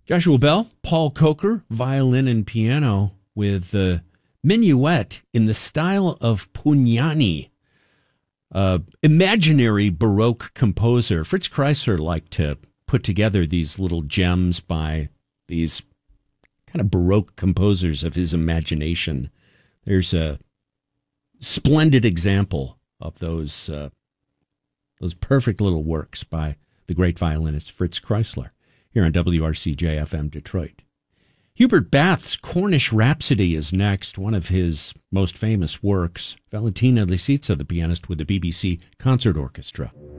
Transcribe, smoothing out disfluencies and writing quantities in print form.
Joshua Bell, Paul Coker, violin and piano with Minuet in the style of Pugnani, imaginary Baroque composer. Fritz Kreisler liked to put together these little gems by these kind of Baroque composers of his imagination. There's a splendid example of those perfect little works by the great violinist Fritz Kreisler here on WRCJ-FM Detroit. Hubert Bath's Cornish Rhapsody is next, one of his most famous works. Valentina Lisitsa, the pianist with the BBC Concert Orchestra.